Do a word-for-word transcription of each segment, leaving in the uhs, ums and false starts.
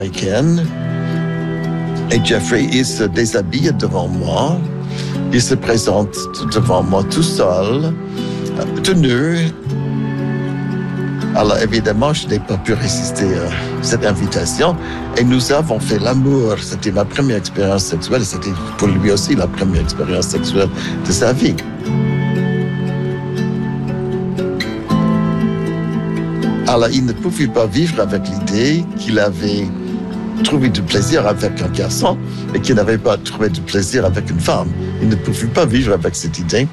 américaine. Et Jeffrey, il se déshabille devant moi. Il se présente devant moi tout seul, tout nu. Alors évidemment, je n'ai pas pu résister à cette invitation. Et nous avons fait l'amour. C'était ma première expérience sexuelle. C'était pour lui aussi la première expérience sexuelle de sa vie. Alors il ne pouvait pas vivre avec l'idée qu'il avait trouvé du plaisir avec un garçon et qu'il n'avait pas trouvé du plaisir avec une femme. Il ne pouvait pas vivre avec cette idée.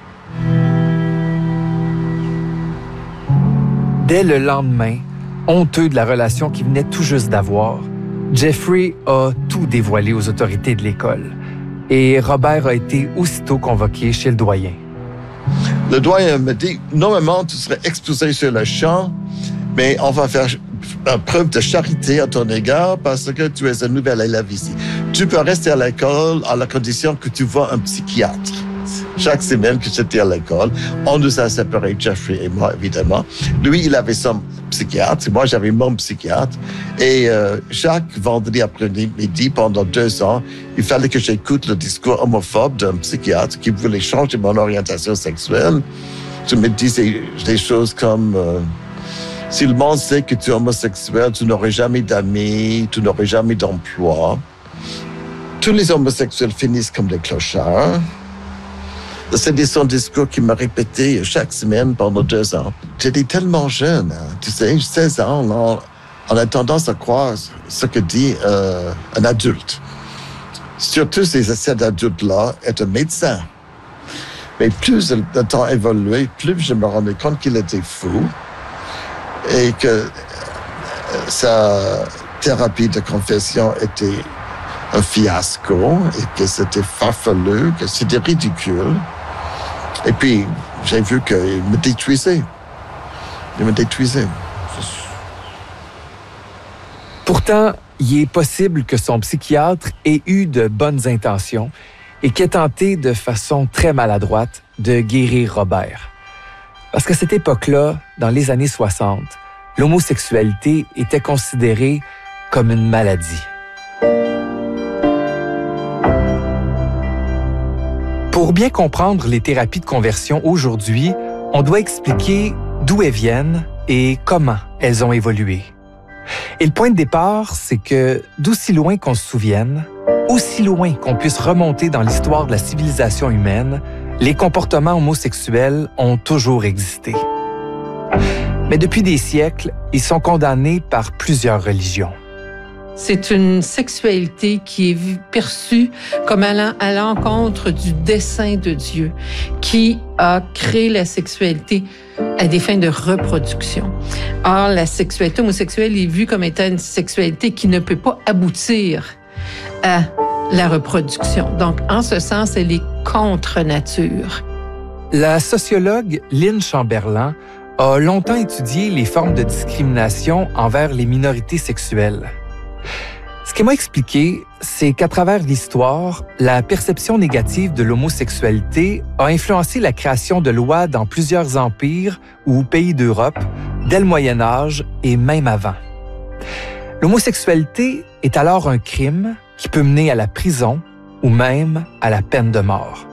Dès le lendemain, honteux de la relation qu'il venait tout juste d'avoir, Jeffrey a tout dévoilé aux autorités de l'école et Robert a été aussitôt convoqué chez le doyen. Le doyen me dit, normalement, tu serais expulsé sur le champ, mais on va faire une preuve de charité à ton égard parce que tu es un nouvel élève ici. Tu peux rester à l'école à la condition que tu vois un psychiatre. Chaque semaine que j'étais à l'école, on nous a séparés, Jeffrey et moi, évidemment. Lui, il avait son psychiatre, moi, j'avais mon psychiatre. Et euh, chaque vendredi après-midi, pendant deux ans, il fallait que j'écoute le discours homophobe d'un psychiatre qui voulait changer mon orientation sexuelle. Je me disais des choses comme... Euh, si le monde sait que tu es homosexuel, tu n'aurais jamais d'amis, tu n'aurais jamais d'emploi. Tous les homosexuels finissent comme des clochards. C'était son discours qui m'a répété chaque semaine pendant deux ans. J'étais tellement jeune, hein, tu sais, seize ans, on, on a tendance à croire ce que dit euh, un adulte. Surtout si cet adulte-là est un médecin. Mais plus le temps évoluait, plus je me rendais compte qu'il était fou et que euh, sa thérapie de confession était un fiasco et que c'était farfelu, que c'était ridicule. Et puis, j'ai vu qu'il me détruisait. Il me détruisait. Pourtant, il est possible que son psychiatre ait eu de bonnes intentions et qu'il ait tenté de façon très maladroite de guérir Robert. Parce qu'à cette époque-là, dans les années soixante, l'homosexualité était considérée comme une maladie. Pour bien comprendre les thérapies de conversion aujourd'hui, on doit expliquer d'où elles viennent et comment elles ont évolué. Et le point de départ, c'est que d'aussi loin qu'on se souvienne, aussi loin qu'on puisse remonter dans l'histoire de la civilisation humaine, les comportements homosexuels ont toujours existé. Mais depuis des siècles, ils sont condamnés par plusieurs religions. C'est une sexualité qui est perçue comme allant à l'encontre du dessein de Dieu, qui a créé la sexualité à des fins de reproduction. Or, la sexualité homosexuelle est vue comme étant une sexualité qui ne peut pas aboutir à la reproduction. Donc, en ce sens, elle est contre nature. La sociologue Lynn Chamberlain a longtemps étudié les formes de discrimination envers les minorités sexuelles. Ce qu'elle m'a expliqué, c'est qu'à travers l'histoire, la perception négative de l'homosexualité a influencé la création de lois dans plusieurs empires ou pays d'Europe, dès le Moyen Âge et même avant. L'homosexualité est alors un crime qui peut mener à la prison ou même à la peine de mort.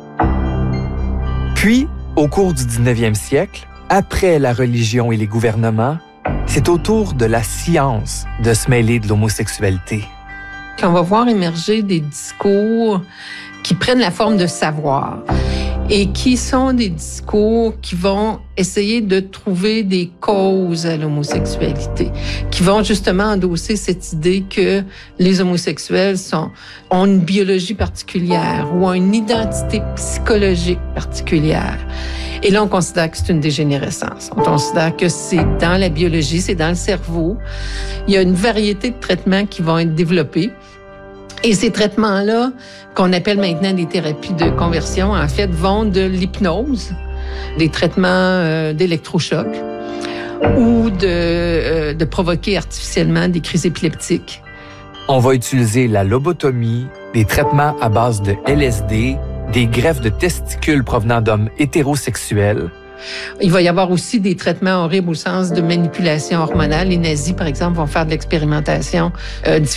Puis, au cours du dix-neuvième siècle, après la religion et les gouvernements, c'est au tour de la science de se mêler de l'homosexualité. On va voir émerger des discours qui prennent la forme de savoir et qui sont des discours qui vont essayer de trouver des causes à l'homosexualité, qui vont justement endosser cette idée que les homosexuels sont, ont une biologie particulière ou ont une identité psychologique particulière. Et là, on considère que c'est une dégénérescence. On considère que c'est dans la biologie, c'est dans le cerveau. Il y a une variété de traitements qui vont être développés. Et ces traitements-là, qu'on appelle maintenant des thérapies de conversion, en fait, vont de l'hypnose, des traitements euh, d'électrochoc ou de, euh, de provoquer artificiellement des crises épileptiques. On va utiliser la lobotomie, des traitements à base de L S D, des greffes de testicules provenant d'hommes hétérosexuels. Il va y avoir aussi des traitements horribles au sens de manipulation hormonale. Les nazis, par exemple, vont faire de l'expérimentation euh,